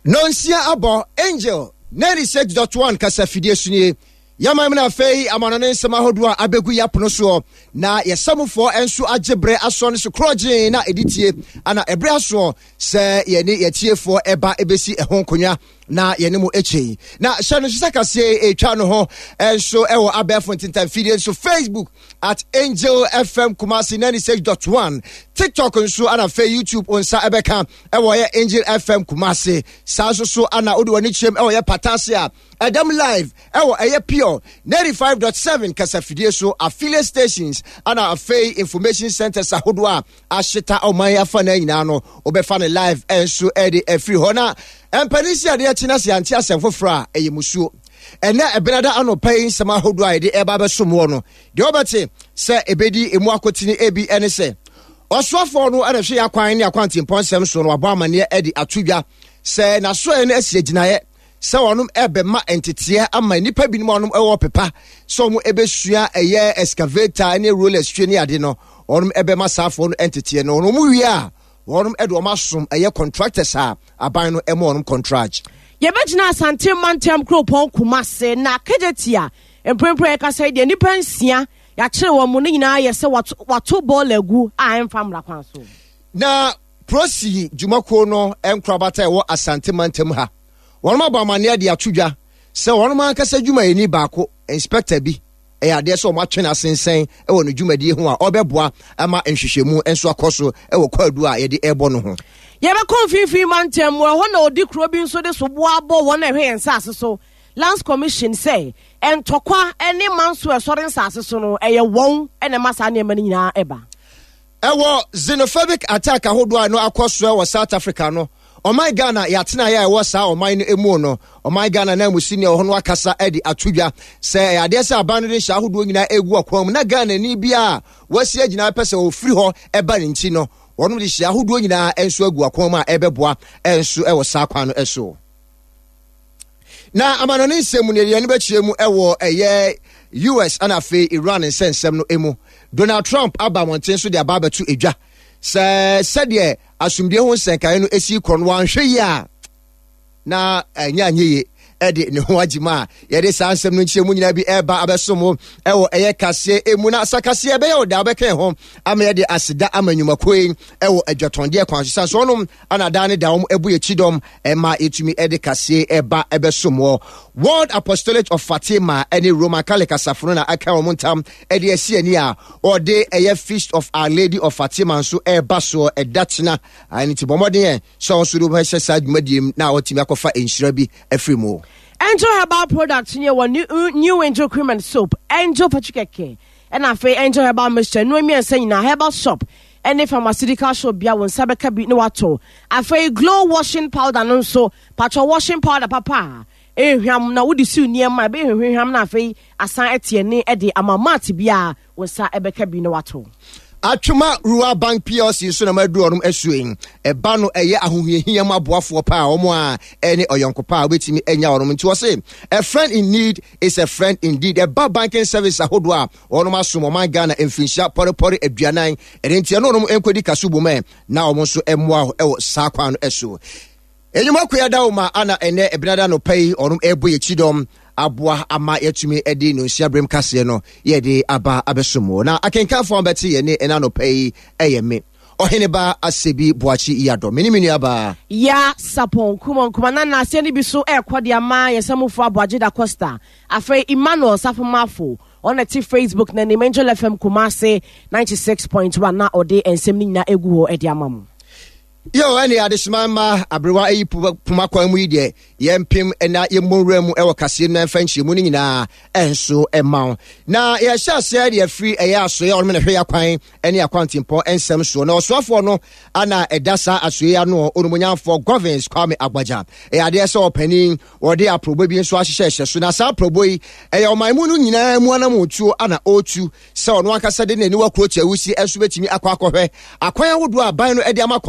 Nonsia abo Angel 96.1 kasa fidie sunie yama mena fei amanane nsema hodua abegu yapono so na yesamufo enso agebre aso ne so kroje na editie ana ebre aso se ye ne yetiefo eba ebesi ehonkonya na yene mu echi na shano sisaka se etwa no ho enso ewo abefo tintan fidie so Facebook at Angel FM Kumasi 96.1 TikTok nso ana fe YouTube onsa ebeka ewo ye Angel FM Kumasi saso so ana odi wani chem ewo ye Patasia Adam live ewo eye pure 95.7 kasafidie so affiliate stations ana afei information centers ahodwa ashita oman afa na nyina no obefa ne live enso edi efri hona empanisia de atina se anti asemfofra eyemusuo ena ebenada anopai nsema ahodwa ede eba besomo no de obete se ebedi emu akotini ebi ene se osofo no ana hwe yakwan ne akwanti mponsem so no wabo amane edi atudwa se na so ene asieginaye se wonum ebema entete ama nipa binim wonum ewo pepa so mu ebesua eye excavator ne roller stone ne ade no wonum ebema safo no entete no wonum wi a wonum edo masom eye contractors a aban no emo wonum contract yebegina asante mantem kropon Kumase na kejetia emprempre ka say de nipa nsia ya kire wo mu nyina ye se wato ball agu a emfamra kwan so na prosi jumako no enkrabata ewo asante mantem ha wonma ba mane de atudwa se wonma ankasa dwuma eni baako inspector bi ade so ma twena sensen ewo no dwuma die ho a obeboa ama nhwehwemu enso akoso ewo kwadu a ye de ebo no ho yebe konfinfin mantem wo ho na odi kro bi nso de so boa bo won ehwe ensase so Lands Commission say entokwa ene manso esore nsase so no eye won ene masa ne ma nyina eba ewo xenophobic attack ahodo no akoso ewo South Africa no Oh my Ghana yatena ya wasa o my emu no oh my Ghana na musini o hono akasa edi atudwa se ade se aban no hya ahodo nyina egu akwam na Ghana ni bia wasi agina pese o firi ho eba ne nti no wono de hya ahodo nyina enso agu akwam a ebeboa enso ewo sakwa no eso na amanone nsemu ne ne bechiemu ewo eye US ana fe Iran nsensem no emu Donald Trump aba monten so de aba betu edwa se asumdie ho senkan no esi kron wan hwe ya na anyanye ede ne ho agima ye de sansem no nchiemu nyina bi eba abesomo ewo eye kase emu na sakase ebe ye oda beka ho ama ye de asida amanyuma koin ewo adwatonde kwanso so no ana da ne da wo ebu ye chidom ema etumi ede kase eba ebesomo World Apostolate of Fatima any Roman Catholic asafo na aka wo montam ede asi ani a ode eye Feast of Our Lady of Fatima so eba so edatena ani ti bomoden so so do be hye adwumadiem na otimi akofa enhyira bi afrimo Angel Herbal products near one new Angel cream and soap Angel Pachukeke and afa Angel Herbal mixture no me say na herbal shop any pharmaceutical shop bia won sabeka bi no wato afa glow washing powder no so patcho washing powder papa ehwam na wodi su niema be ehwam na afa asan etiene e de amamati bia won sa ebeka bi no wato Atwuma Rural Bank PLC so na madu orum asuen eba no eye ahohiahia maboafo pa omo a ene oyonkopa obetimi enya orum nti wo se a friend in need is a friend indeed eba banking service ahodo a orum asom man Ghana emfinsha porepore aduanan erenti no orum enkodi kasubome na omo so emmoa ewo sakwa no eso enyuma kuyada uma ana ene ebinada no pay orum ebo ye chidom abua ama yetumi edi no siabrem kase no ye de aba abesomo na akenka fo beti ye ne ena no pay eyeme ohene ba asebi boachi yado mini aba ya sapon kuma na ase ni bi so ekodi ama yesamufo aboaje da Costa afa Emmanuel Safomafo on the Facebook na Angel FM Kumase 96.1 na ode ensem ni na egu ho edi amamu Yo any adishmama abrewa eyi puma kwa mu ide yempim ena yemowremu ewo kase na fanchi mu nyina enso emaw na ye sha se de free eya aso ye onme ne hwe yakwan ene akwantimpo ensem so na osofo no ana edasa aso ya no onumunyamfo governance Kwame Agbaja e ade se opani ode aprobo bi nso ahyehye so na sa aprobo yi eya omanmu no nyina mu anamotuo ana otu se ono akasa de nani wakrochi awusi enso betimi akwa akọhwe akwan awodo aban no ede ama contract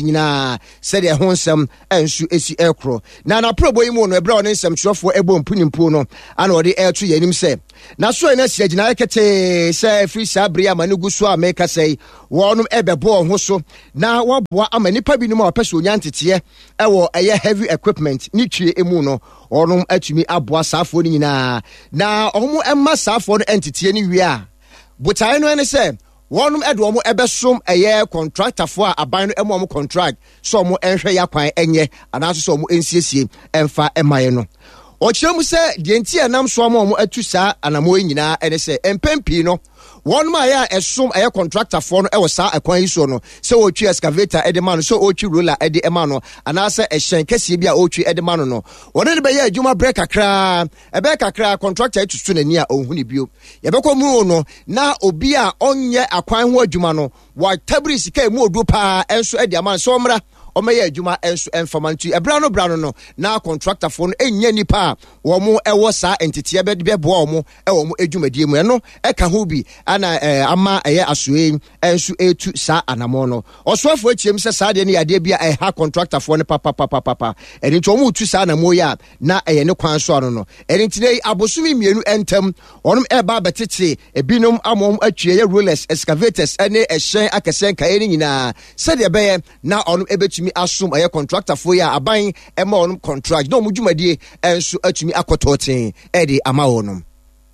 nyina said a honsem ensu esi ekro na na probo yimu no ebra on nsem twofo ebo mpunimpu no ana ode eto yanim se na so na sia gina ekete se free sabri amane guso ameka sei wonum ebebo ho so na woboa amanipa bi no ma opese onyantete ewo eye heavy equipment ni twie emu no onum atumi aboa saafo ni nyina na omo emma saafo no entity ni wi a butai no ene se wonum edo omo ebesom eye contractor fo a aban no emo omo contract so omo enhwe yakwan enye anaso so omo ensiesie emfa emaye no ochiremu se de enti anam so omo atu saa anamo nyina ene se empempi no one ma ya esom eye contractor for no e wosa akwan yi so no se otwi excavator e de ma no so otwi roller e de e ma no ana se ehyen kese bi a otwi e de ma no no wona de be ya adwuma break kakra e be kakra contractor etutu nani a ohun ni bio ye be ko mu no na obi a onye akwan ho adwuma no wa tabri sika mu odu pa enso e de ma so mra omeye adwuma enso enfamantu ebrano no na contractor for no enya nipa wo mo ewo sa entity e be bo mo e wo mo adwumadie mu eno e ka ho bi ana ama eye asoe enso etu sa anamo no osofo achiem se sa de ne yade bia ha contractor for ne papa eni to mo tu sa anamo ya na eye ne kwan so ano no eni tine abosumi mienu entem onum eba betete ebinom amom atwie ye rollers excavators ene ehyen akesen ka eni nyina se de be na onum ebetumi asum eye contractor for ya aban ema onum contract no mo dwumadie enso atumi akototen e de ama onum.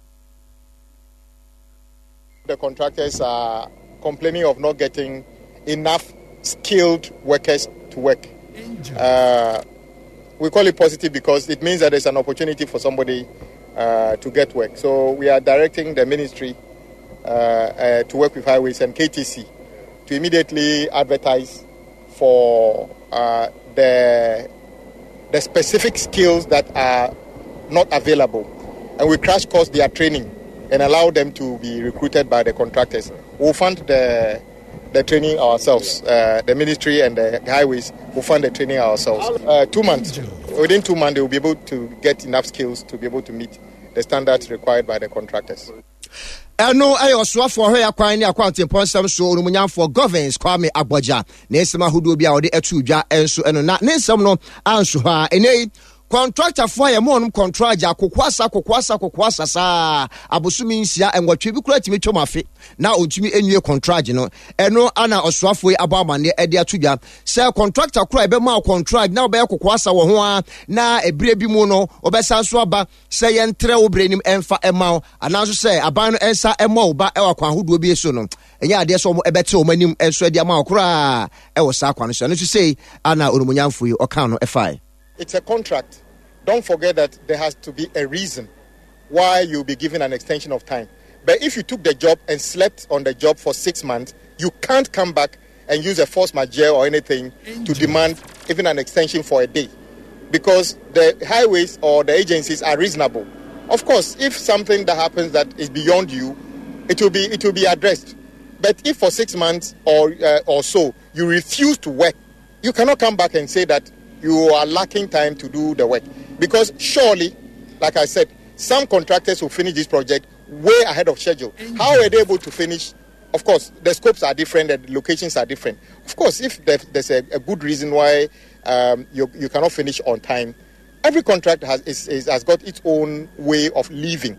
The contractors are complaining of not getting enough skilled workers to work. We call it positive because it means that there's an opportunity for somebody to get work. So we are directing the ministry to work with Highways and KTC to immediately advertise for the specific skills that are not available. And we crash course their training and allow them to be recruited by the contractors. We'll fund the training ourselves. The ministry and the highways will fund the training ourselves. 2 months. Within 2 months, they will be able to get enough skills to be able to meet the standards required by the contractors. Eno ayo swafo hwe akwan ni akwante ponsam so onumunya for governance Kwame Agboja na esema hudu bia ode atu dwa enso eno na nsem no anso ha enei contractor for ya monum contract kokwasa sa abosumi nsia enwatwe bi kura timi twamafe na ontumi enwie contract no eno ana oswafo abamane ede atudwa se contractor kura ebe ma contract na obe kokwasa wo ho a na ebire bi mu no obesa so aba se yentre obrenim emfa ema ananso se aban no ensa ema oba ewa kwan hodo bi eso no enya ade so mo ebete o manim enso ade ama okura ewo sa kwan so no to say ana onumunyamfo yi okan no efai. It's a contract. Don't forget that there has to be a reason why you'll be given an extension of time. But if you took the job and slept on the job for 6 months, you can't come back and use a force majeure or anything to demand even an extension for a day. Because the highways or the agencies are reasonable. Of course, if something that happens that is beyond you, it will be addressed. But if for 6 months or so you refuse to work, you cannot come back and say that you are lacking time to do the work. Because surely, like I said, some contractors will finish this project way ahead of schedule. How are they able to finish? Of course, the scopes are different, the locations are different. Of course, if there's a good reason why you cannot finish on time, every contract has got its own way of leaving.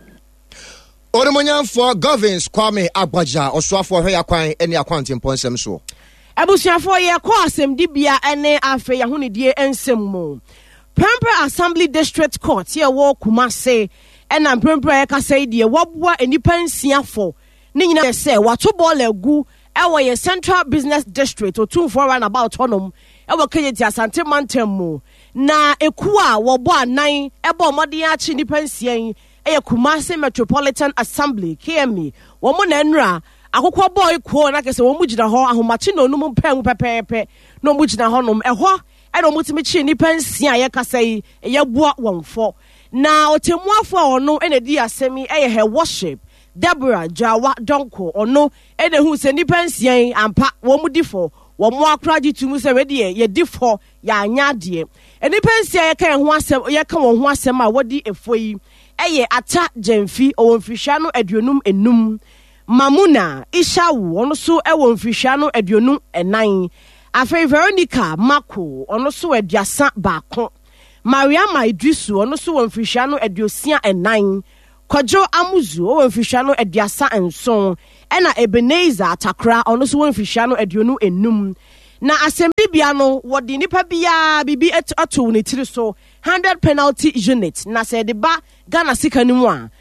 Onomonyam for governance Kwame Agboja oswafo hwe yakwan eni akwante mponsem so. Abusuafo ye kwa asem dibia ene afe ya hunidie ensem mu. Prempeh Assembly District Court ye wo Kumase ena Prempeh ka say die wobwa enipa nsiafo ne nyina se wato ball egu ewo ye Central Business District otumfo run about honom ewo Kejeti Asante Mantem mu na eku a wobo anan ebo modern achi nipa nsian eye Kumase Metropolitan Assembly KME wo mo na nra akokwa boy ko na kese wo mugina ho ahomachi no num pem pepepe no mugina ho nom eho e no mutimi chi ni pensia ye kasa yi ye boa wonfo na otemuafo ono ene di asemi eye he worship Deborah Jawa Donko ono ene hu se ni pensia ampa wo mudifo wo mo akraji tumu se we de ye difo ya anya de eni pensia ye kan ho asem ye kan wo ho asem a wodi efoyi eye ata Jemfi o mfihwa no aduonum enum Mamuna Ishawu ono so ewo mfihwa no aduonum enan Afei Veronica Mako ono so aduasa baako. Mariama Idrisu ono so wonfihia no aduosia enan. Kojo Amuzu wonfihia no aduasa enson. Ena Ebenezer Atakra ono so wonfihia no aduonu enum. Na asembibia no wodi nipa bia bibi atu ne tiri so 100 penalty unit na se de ba Ghana sika ni mu a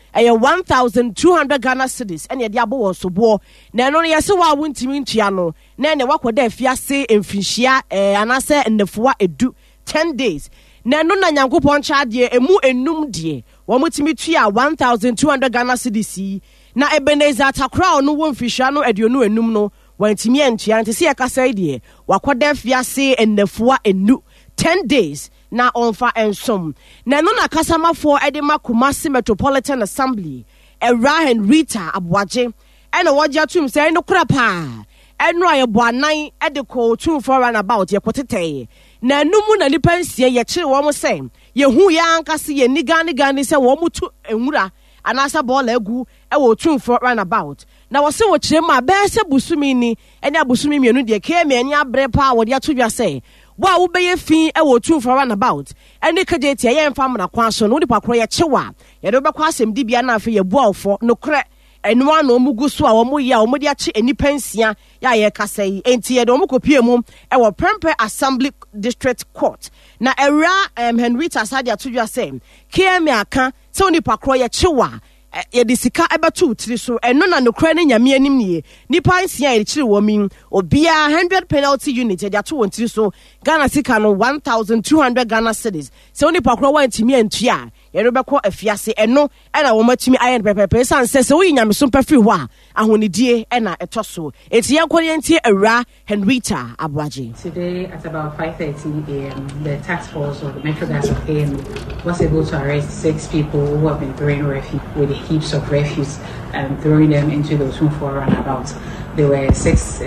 1200 Ghana cedis ene de abo wo so bo na no ye se wa wontimi ntua no na ene wakoda afiase emfinhia anase nnefoa edu 10 days na no na Nyankopon cha de emu enum de wo mutimi tua 1200 Ghana cedis na Ebenezer Atakra no wo mfinhia no aduonu enum no wantimi antua nti se yakasa ide wakoda afiase nnefoa enu 10 days na onfa ensom na no na kasamafo edema Kumasi Metropolitan Assembly Era Henrietta Abuaje ena wagya tum say no kura pa eno ayebo anan edeko tum for runabout ye kotete na numu na nipa nsie ye kire wo mo say ye hu ya ankase ye nigane say wo mutu enwura anasa ball egu e wo tum for runabout na wo se wo kire ma be se busumi ni ene busumi mienu de ke me ani abre pa wo de atodwa say wa wo be ye fin e wo tum for runabout ene kageti ye mfa mna kwa so no nipa kro ye chewa ye do be kwa asem dibia na afi ye buafo no kre enu ana omugu so a omu ya omu de achi enipa nsia ya ye kasa yi enti ye do omu kopie mu e wo Prempeh Assembly District Court na Era Henrietta Sadia atodwa say KM aka se onipa kro ye chewa ye disika ebetu tiri so eno na nokra ne nyame anim nie nipa nsia ye kire wo min obia 100 penalty unit ye ato won tiri so Ghana sika no 1200 Ghana cedis se onipa kro wa ntimi antua ye rebekọ afiase eno ena wo matimi ayen pepepe san se wo nyame so pafiri ho a ahonidie ena etoso etiye nkorientie Era Henrietta Abuaje. Today at about 5:30 a.m. the task force of the Metro Gas of KM was able to arrest 6 people who have been throwing refuse with heaps of refuse and throwing them into those who for runabouts. There were 6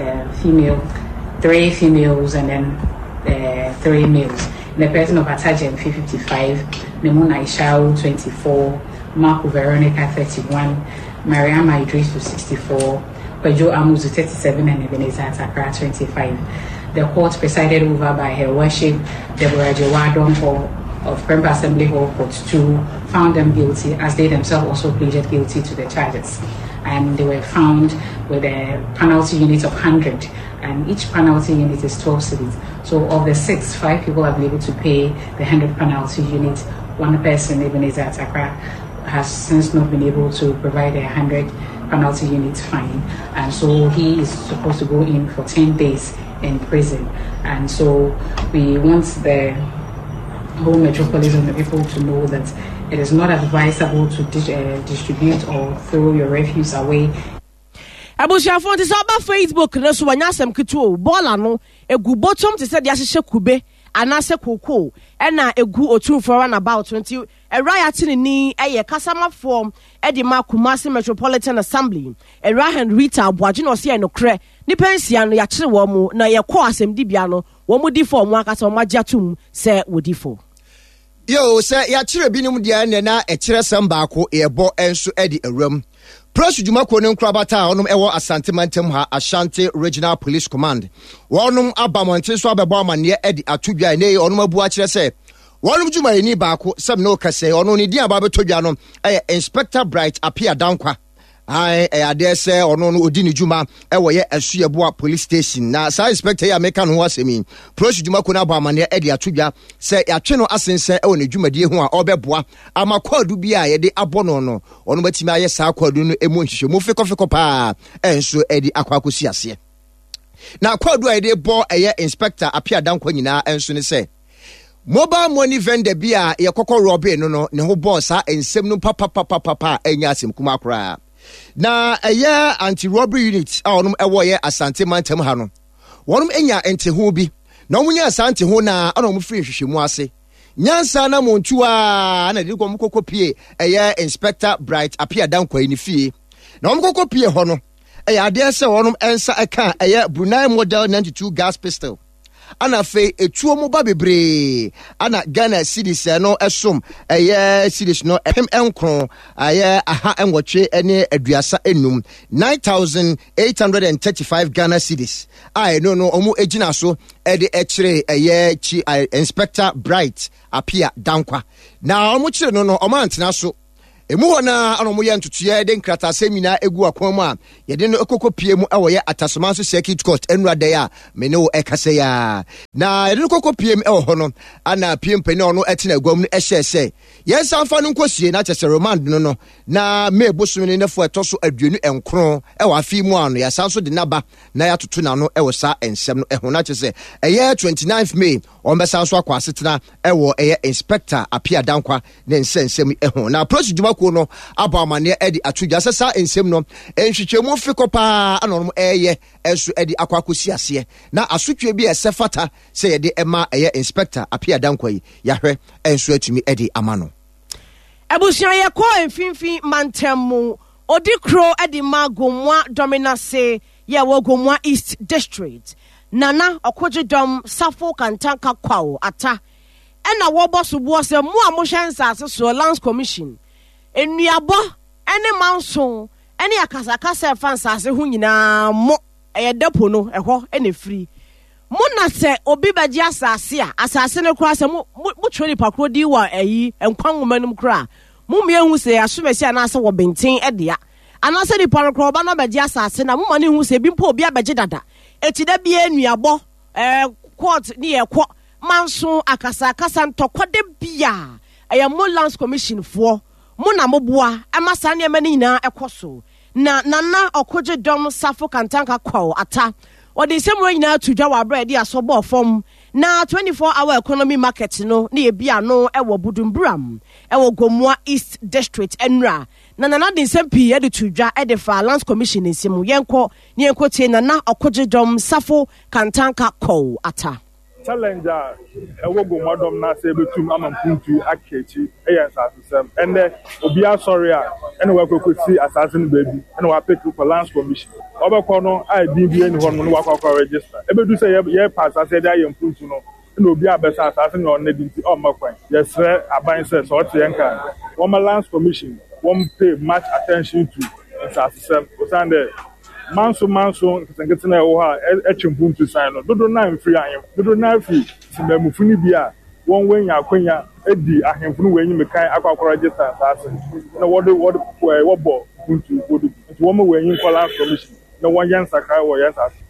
3 females and then 3 males. The person of Atajem 55, Nemuna Ishao 24, Marco Veronica 31, Mariama Idrisu 64, Kojo Amuzu 37, and Ebenezer Atakra 25. The court presided over by Her Worship Deborah Jewadon of Prempeh Assembly Hall Court 2 found them guilty, as they themselves also pleaded guilty to the charges. And they were found with a penalty unit of 100, and each penalty unit is 12 cedis. So of the 6, 5 people have been able to pay the 100 penalty unit. One person, Ebenezer Atakra, has since not been able to provide a 100 penalty unit fine, and so he is supposed to go in for 10 days in prison. And so we want the whole metropolis and the people to know that it is not advisable to distribute or throw your refuse away. Abusia phone is about Facebook na so wanyasem kituo bola no egu bottom te said yahye kube anase koko ena egu otu for runabout 20 Era tinini eye kasama form edi ma Kumasi Metropolitan Assembly Era Henrietta Abuaje no se no kre ni pensia no ya kire wo mu na ye ko asem dibia no wo mu di form akasa wo magiatum se wodi fo yo se ya kire binum dia ne na e kire sam baako e bo enso edi awram Press Jumako no Krabata onum ewo Asante Mantem ha Ashanti Regional Police Command. Wonum abamonte so abebo amane edi atodwa ne onum abu a kire se wonum juma ni baako sem no kase onu ni dia ba betodwa no Inspector Bright Apia Dankwa. Ai ade se onu no odi ni juma ewo ye Asuaboa Police Station na sa inspector ya meka no asemi Press Jumako na abamane edi atodwa se yatwe no asense ewo ne dwumadie ho a obeboa amakwadu bia ye de abono no onu batimi aye sa akwadu no emu nhihye mu fekofeko pa enso edi akwakosi ase na akwadu a de bo eye Inspector Apia Dankwa nyina enso ne se mobile money vendor bia ye kokko robe no ne ho bo sa ensem no papa enya asem kuma akra na eye anti-robbery unit a onum ewo ye Asante Mantem ha no wonum enya ente ho bi na omunya Asante ho na ana omu free hwehwemu ase nyansa na montua na de kom kokopie eye Inspector Bright Apia Dankwa ni fie na omu kokopie ho no eye ade se wonum ensa eka eye Brunei model 92 gas pistol ana fe etuo mu ba bebre ana Ghana cedis no esom cedis no em enkron aye aha enwotwe ene aduasa enum 9835 Ghana cedis no omu ejina so ede ekire chi Inspector Bright apia dankwa na omu kire no omantena so emu hona anomu ye ntutuye de nkrata semina egu akwan mu a ye de no ekokopie mu ewo ye Atasomanso Circuit Court enrade ya me ne wo ekase ya na ye de kokopie mu ewo hono ana piempeni ono etina agwam no ehye ye sanfa no nkosie na chese remand no na me bosumi ne fo etoso aduenu enkron ewo afi mu ano ya sanso de naba na ya tutu na no ewo sa ensem no ehona chese eye 29th May ombesanso akwasetena ewo eye Inspector apia dankwa ne nsensem ehona procedure no abamane edi atudwa sesa ensem no enhwehwemu fikopa anonom eye enso edi akwakosi ase na asotwe bi esefata se yede ema eye Inspector apia dankwa yi yahwe enso atumi edi amano ebusia ye ko enfinfin mantemu odikro edi magomwa dominase ye wogomwa East District Nana Okwojidom Safo Kantanka Kwao ata ena wo boss bo se mu a mo hwensa so Lands Commission enuabo ene manso ene akasakasa fansa ase hu nyina mo depo no eho ene free mo na se obi baji asase ne kura se mo tweli pakro di wa enkwanwomanum kura mo miehu se asomesi anase wo benten edea anase di pakro oba no baji asase na mo mane hu se bi mpo obi abaji dada etida bi enuabo court ni ekwo manso akasakasa ntokode bia mo Lands Commission for Muna moboa amasa ne mani nyina ekoso na Nana Okwojidom Safo Kantanka Kwao ata odi semro nyina tudwa wa bread ya sobo fom na 24-hour economy market no na ebia no ewo Budumbram ewo Gomwa East District enra na Nana din sempi e de tudwa e de fa Lands Commission nsemu yenko tie Nana Okwojidom Safo Kantanka Kwao ata challenger ewo Gomwadom na se betum amampuntu akechi asasem ene obi asori a ene wa kokosi assassin baby ene wa pick for Lands Commission obekọ no ID bi eni ho no wa kwakwa register ebedu se ye pass assassin da yempuntu no ene obi abesa assassin no na dinti o makwan yesre aban se so te enka wo Lands Commission won pay much attention to assassin osande manso nketena ewo ha echimpuntu sign no dodo na mfiri ayen dodo na afi simamufuni bia won wenya akwanya edi ahemfunu wenyi mekan akwakwara register assassin na wo bo puntu wodu nti wo wenyi kwala commission na won yan sakra wo yan assassin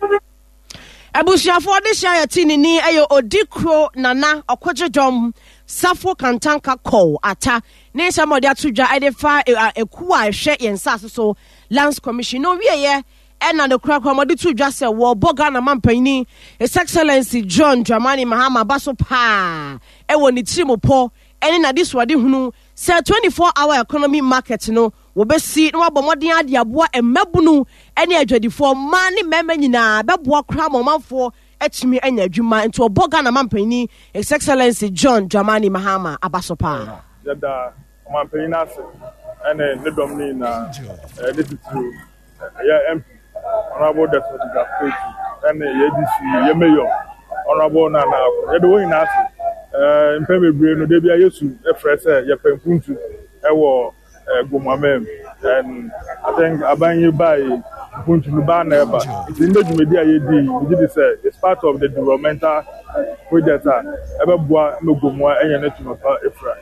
abusiafo de share tinini ayo odikro Nana Okwojidom Safo Kantanka Kwao ata ne samodi atudwa edefa ekuwa ehwe yensase so Lands Commission no wieye ena de krakwa modi tudwa se wo boga na mampani His Excellency John Dramani Mahama baso pa ewo ni timopo ene na diswade hunu se 24-hour economy market no wo besi no abomodin ade aboa emabunu ene adwadifo ma ne mema nyina beboa kra momanfo etimi anya adwuma nto boga na mampani His Excellency John Dramani Mahama abasopa yada mampani na se ene ne domni na editu ya MP Honorable Dr. Gafeti ene yedisi yemeyo Honorable Nana yedo woni na se mpemebire no debia Yesu efrese yepempuntu ewo Gomamem and I think abanyi bai puntu no ba na eba it in the media yedi we did say it's part of the developmental project ebeboa no Gomwa enye netunopa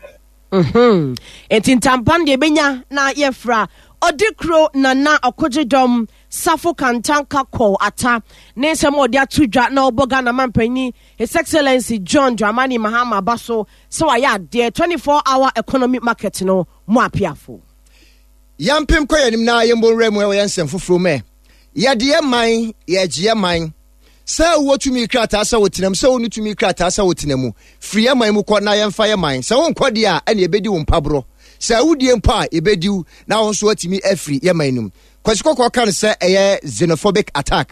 efra entintampan de benya na yefra odikro Nana Okwojidom Safo Kantanka Kwao ata ne nsemo odi atudwa na oboga na mampani His Excellency John Dramani Mahama baso so aya de 24-hour economic market no mo apiafo yampem kwayanim na yembonrem we yansem foforo me yade man yagie man sa wotumi krata sa wotinam sa onutumi krata sa wotinamu free man mu kɔ na yemfa ye man sa won kɔde a ene ebedi wo mpabro sa wudie mpa ebediu na won so atimi afri ye man num kwasikɔkɔ kan sɛ ɛyɛ xenophobic attack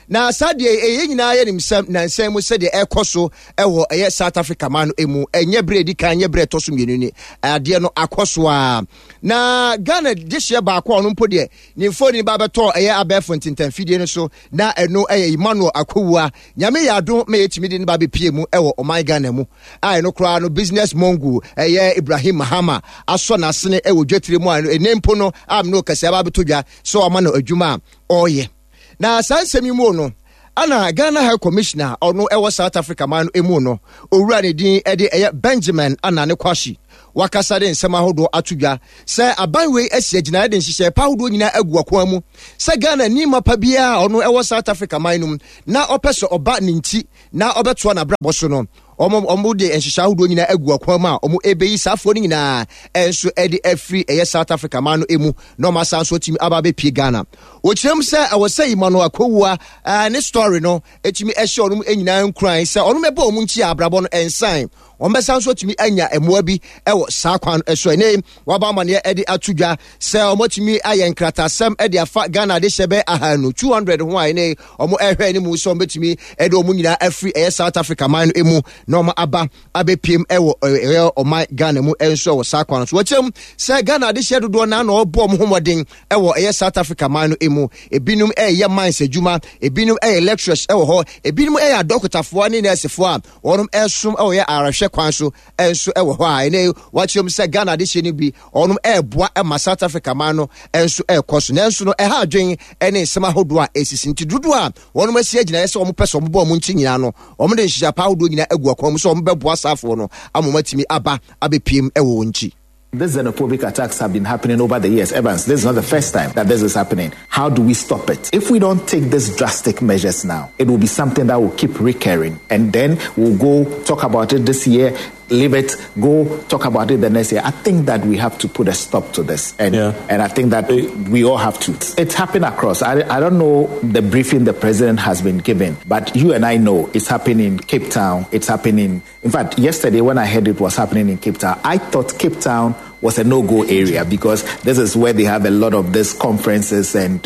na sadie eye nyina ye nimsam na nsam mu sede ekoso ewo eye South Africa man no emu enye bredi kan nye bre toso mienu ni ade no akoso a na Ghana dihye ba akwa no mpo de ni mfoni ba beto eye abefo ntintamfidie no so na eno eye Emmanuel Akwuwa nyame yado me yetimi de ba bepie mu ewo oman Ghana mu ai no kra no business mongu eye Ibrahim Mahama aso na sene ewo dwetire mu ano enempo no am no kase ba beto dwa so ama no adwuma oye na sansemi mu no ana Ghana High Commissioner ono ewo South Africa man emu no owura ne din ede Benjamin Anane Kwashi wakasa de nsema hodo atudwa se abanwe asia gina de nhihye pa hodo nyina agu akwa mu se Ghana ni mapa bia ono ewo South Africa man num na opeso oba ne nti na obeto na brabo so no omo de nhihye hodo nyina agu akwa mu a omo ebeyi safo nyina enso ede afri eye South Africa man no emu no masa so timi aba be pie Ghana ochirem se awose Emmanuel Akwuwa ne story no etimi ehye onum enyina nkran se onum ebe omu nchi abrabo no ensan ombesa so timi anya emoa bi ewo sakwan eso ne waba mane ede atudwa se omotimi ayen kratasem ede afa Ghana de shebe ahanu 200 ho ane omo ehwe ni mu so betimi ede omu nyina afri South Africa man emu no ma aba abepiem ewo my Ghana mu enso wo sakwan so wachem se Ghana de shedo do na na obo mo homoden ewo South Africa man emu ebinum eye man sedjuma ebinum lecturers ewo ho ebinum adokotafo ani nursefo a onum esum ewo ye arahwe kwan so enso ewo ho a ene wachem se Ghana de she ni bi onum eboa ma South Africa man no enso ekoso na enso no ha adwen ene sema hodo a esisi nti dudu a onum asi agina yese omo pese omo bo omo nchi nyina no omo de nhihya pa hodo nyina agu akwa so omo beboa safo no amomatimi aba abepiem ewo nchi. These xenophobic attacks have been happening over the years. Evans, this is not the first time that this is happening. How do we stop it? If we don't take these drastic measures now, it will be something that will keep recurring. And then we'll go talk about it this year, leave it, go talk about it the next year. I think that we have to put a stop to this. And I think that we all have to. It's happening across. I don't know the briefing the president has been given, but you and I know it's happening in Cape Town. It's happening. In fact, yesterday when I heard it was happening in Cape Town, I thought Cape Town was a no-go area because this is where they have a lot of these conferences and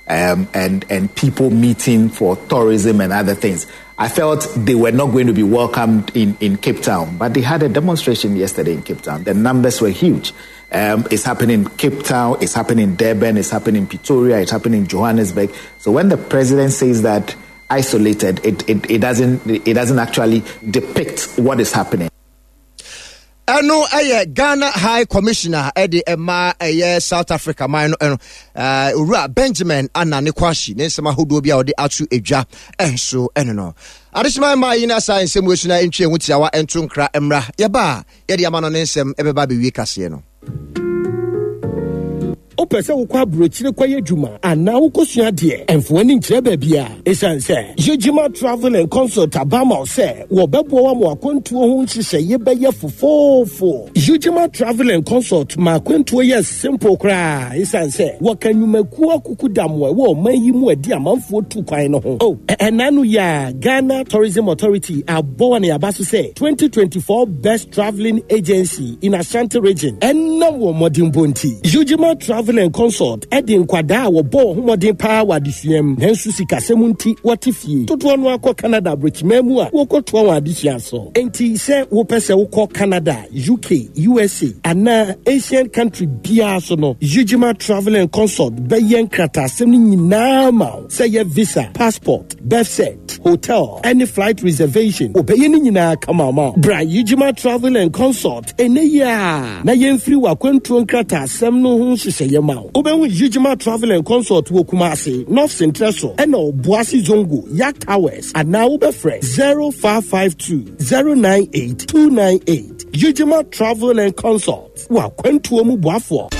people meeting for tourism and other things. I felt they were not going to be welcomed in Cape Town, but they had a demonstration yesterday in Cape Town. The numbers were huge. It's happening in Cape Town, it's happening in Durban, it's happening in Pretoria, it's happening in Johannesburg. So when the president says that isolated, it doesn't actually depict what is happening. Ano Ghana High Commissioner Eddie Emma South Africa man Ura Benjamin Anane Kwashi Nensema Hodo bia ode atu edwa enso eno adishima ma yina science emotional entwe wutiawa entu nkra emra yeba yede amano nensem ebeba be wi kase no opese wo kwa brochire kwa yedwuma ana wo kosua de emfo ani nkire ba bia esan se Yejima Travel and Consult abama se wo bebo wa mo akontuo ho nhihye ye be ye fofofo Yejima Travel and Consult ma akontuo ye simple kra esan se wo kanyumaku akukudamwe wo mayi mu adi amanfo tu kwan no ho enanu ya Ghana Tourism Authority abo na yabaso se 2024 best traveling agency in Ashanti region enam wo modern bonti Yejima Travel and Consult Edin Kwada wo bo homodin pa wadisuam nansu sikasemunti watifie toto no akọ Canada brechimemu a wo koto wadisua so enti se wo pese wo kọ Canada UK USA ana Asian country bia so no Yejima Travel and Consult beyen kratasem nyina ma say your visa passport birth cert hotel any flight reservation obeyen nyina kama ma bra Yejima Travel and Consult eneya na yemfiri wakwantuo kratasem no ho hyehyeye Oben Yejima Travel and Consult wo Kumasi North Central so eno Boasi Zongo Yak Towers and now be fresh 0552 098 298 Yejima Travel and Consult wa kwentuo mu boafo.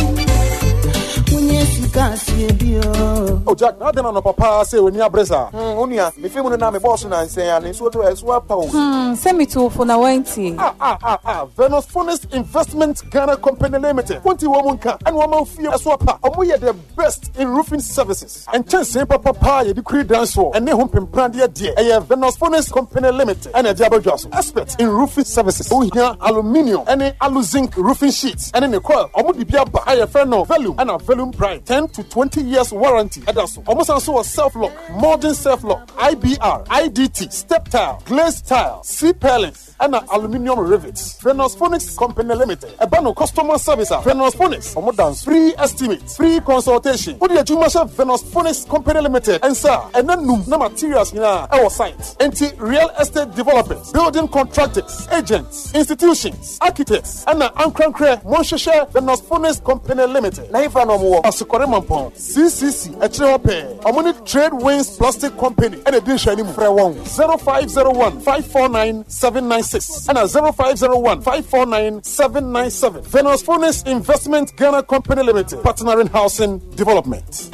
Oh Jack, now then on a papa say when you are bresa. Unia, me feel na me boss na say and so to swap pound. Send me to for na 20. Venus Funnest Investment Ghana Company Limited. 20 woman can and woman feel swap. We are the best in roofing services. And chance papa you decree dance for and they home brand dear. Venus Funnest Company Limited and a Diabo Joss. Expert in roofing services. We here aluminium and alu zinc roofing sheets and in the coil. Omudi biaba higher friend no volume and a volume price 10 to 20 years warranty. Edaso. Almost also a self-lock, modern self-lock, IBR, IDT, step tile, glaze tile, C-pellets, and aluminium rivets. Venus Phonics Company Limited. A bano customer service. Venus Phonics. Omodans. Free estimate, free consultation. What do you do? Venus Phonics Company Limited. And sir, and then no materials in our site. Real estate developers, building contractors, agents, institutions, architects, and Ankrankre, Monsheshe, Venus Phonics Company Limited. Naifa no more. Asukoremampon, CCC, Echihope, Amoni Trade Winds Plastic Company, and edition 0501 549 796 and 0501 549 797. Venus Phonics Investment Ghana Company Limited, partner in housing development.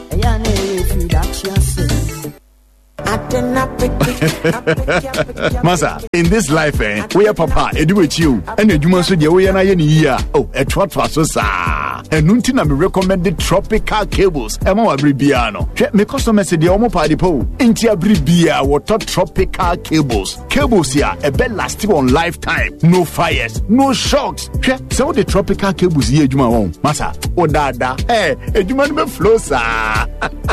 Masa, in this life, we are papa, edu with you, and you must do we are year. Oh, a trot so sa. And Nuntina me recommended tropical cables. Emo Abribiano. Me customer said the Omo Party Po. Intia Bribia, water tropical cables. Cables here, a bed lasting on lifetime. No fires, no shocks. So the tropical cables here, Juma won. Masa, oh dada. Hey, Juma me flow sa.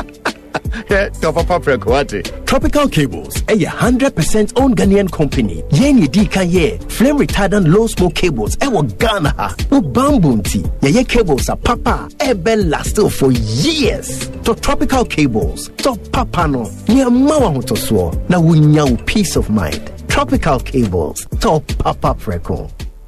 Tropical Cables, a 100% owned Ghanaian company. Yeni Dika ye, flame retardant low smoke cables, ewo Ghana. No bambunti, ye cables are papa, been lasting for years. To Tropical Cables, to papa no, near Mawa Motoswo, na winya peace of mind. Tropical Cables, to papa freco.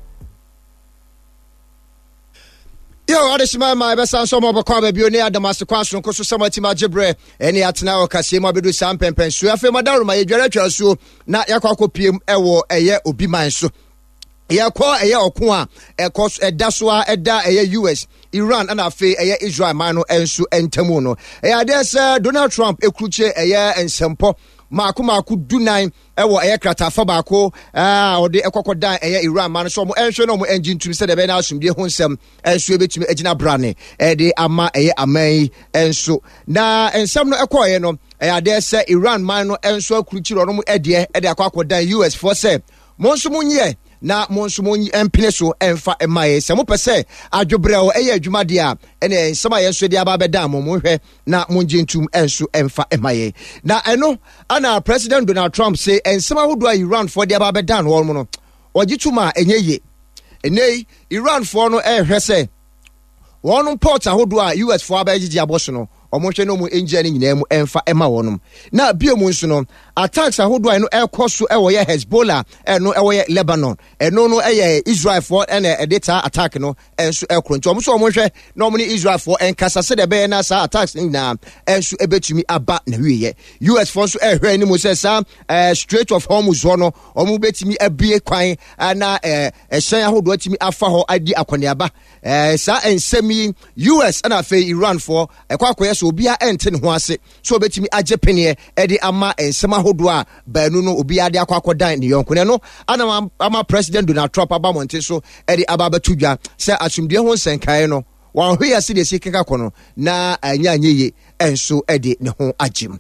Yo, Adeshima, my best and some of a cover, Bionia, the master question, Cosu Samatima Jibre, any Atana, Casima, Bidu Sam Pempen, Suafe Madame, my director, so not Yakako PM, Ewo, a year, Ubi Manso. Yakwa, a year or Kwa, a cost a Daswa, a da, a year US, Iran, and a fee, a year Israel, Mano, and Su, and Tamuno. A there's Donald Trump, a cruce, a year, and Sempo. Makuma could do 9 ewo aircraft fabako or the ekokodan Iran man so mo enhwe no mo engine to say the be na asumdie ho nsem enso betumi agina brane de ama amai enso na ensem no ekoye no ade say Iran man no enso akuruchiro no mo de akokodan US for say mo nso munye na monsumonyi empene so emfa emaye se mo pese adwobre o adwuma de a ene nsema yeso de aba beda mo hwe na monjentum enso emfa emaye na eno ana President Donald Trump say ensema hodo a Iran for de aba beda no wo no ogituma enyeye enei Iran for no hwe se wonu port ahodo a US for abagigi aboso no omonhwe no mu engine nyina mu emfa ema wonum na bie mu nso no attacks ahodo a no ekoso ewo ye Hezbollah eno ewo ye Lebanon eno no eye Israel for ene data attack no enso ekro nti omso omonhwe no mo ni Israel for enkasa se de be na sa attacks nyina enso ebetumi aba na wiye US for nso ehwe ni mu se sa Strait of Hormuz no omo betumi abie kwan na ehyen ahodo atimi afa ho adi akoniaba sa ensemi US and afa Iran for ekwakoye so obia enten ho ase so betimi agepene edi ama ensema hodo a banu no obia de akwakodan ne yonkone no ana ama President Donald Trump abamonte so edi ababetudwa se asumdie ho nsenkae no wan hwe ase de sikeka kono na anyanyeye enso edi ne ho agim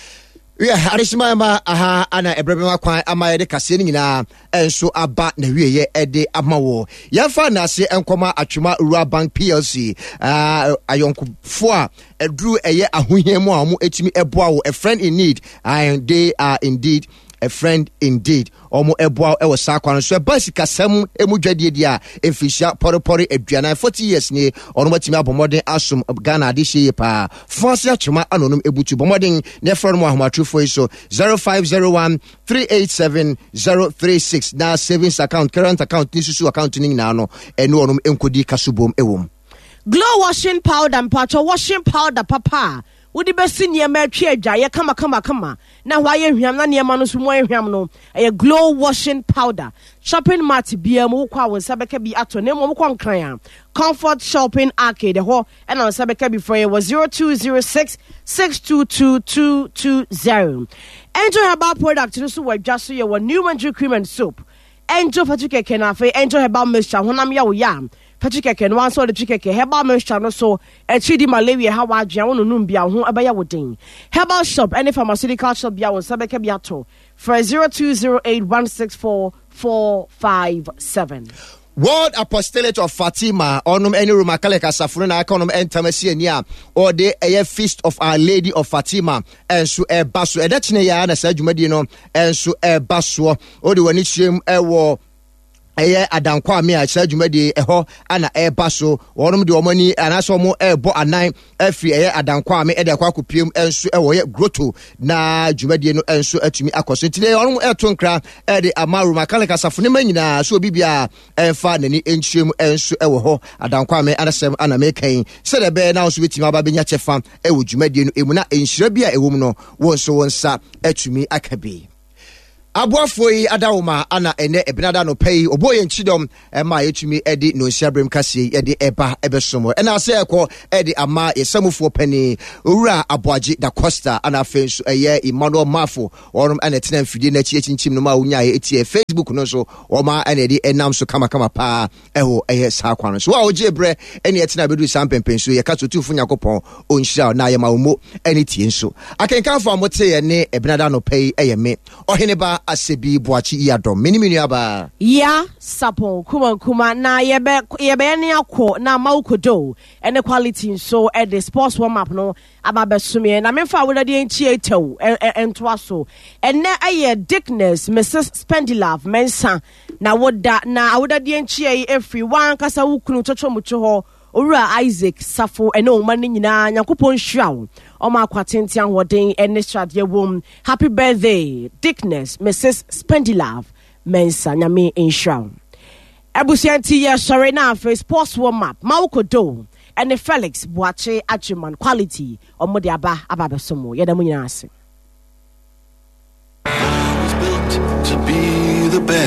Harishima ma aha ana ebrebe kwan ama de kase nyina enso aba na wieye ede amawo yafa na se enkoma atwema Rural Bank PLC ayonkofo a edru eye ahohiemu a mo etimi eboa wo a friend in need and they are indeed a friend indeed omo eboa e wosa kwan so basika sam emudwadie dia efisha poripori aduana 40 years ni ono matimi abomodin asum Ghana adihye pa fonse atwema anonom ebutu bomodin ne from ahomatrufo so 0501 387 036 na savings account current account ni susu account ni na no eno onom enkodi kasubom ewom Glow washing powder and patcho washing powder papa Would be senior matria jaya kama na why him na niema no so mo hwam no e glow washing powder shopping mart bia mo kwa won sabeka bi ato na mo kwa nkran Comfort Shopping Arcade ho and on sabeka bi for was 0206 622220 Enjoy herbal product no so we just so your new Manju cream and soap Enjoy Patrick Kenafe enjoy herbal mixture honam ya wo yam Patrick and one saw the chicken herbal mixture no so a chidi malaria how I no numbia who abaya wooding. Herbal shop any pharmaceutical shop bia on Sabeka biato for 0208164457. World Apostolate of Fatima onum eni rumakale kasafunu na akonom entamasi ania or de a feast of Our Lady of Fatima enso baso edachine ya na sa dwumadi no enso baso o de wani chiem ewo eye adankwa me a sa dwumadi eho ana baso onum de omani anaso mo ebo anan afri eye adankwa me ede kwa kopiem enso ewo ye grotto na dwumadi no enso atumi akoso ntile onum etonkra ede amaru makale kasafunu manyina so bibia enfa nani enchiem enso ewo ho adankwa me anasem ana mekan se de be na so betimi aba benya chefa ewo dwumadi no emu na enhyira bia ewom no wonso wonsa atumi akabi Abuafoi adawoma ana ene ebinada no pay oboye nchidom ma yetumi edi no nsiabrem kase edi eba ebesomo ena ase ekọ edi ama yesamufo pani owura Aboagye da Costa ana fensu eye Emmanuel Mafo orum ana tena mfidie na chiechimchim no ma unya etie Facebook no so oma ana edi enam so kama pa eho eye sakwa no so wa oje bre ene etena bedu sampempenso ye kaso tufu nyakopon onhyira na ye ma umo ene tie nso akenkanfo amote ye ne ebinada no pay eye me oheneba asebi Boakye Iyadom mini aba ya sapon kuma na yebe ne akọ na maukodo ene quality so e the sports warm up no ababesumie na memfa wodade enchi etew entwaso ene aye Dickness Mrs Spendilove mensa na wodade enchi every one kasa wukunu totomucho ho Owura Isaac Safo ene omani nyina Nyankopon hwirawo oma kwatenti ahoden ene strade wom happy birthday Dickness Mrs Spendilove mensa nyame enhwirawo Ebusianti ya sore na afa sports warm up maukodo ene Felix Boakye Achiman quality omode ababesomo yedamu nyina ase to be the best.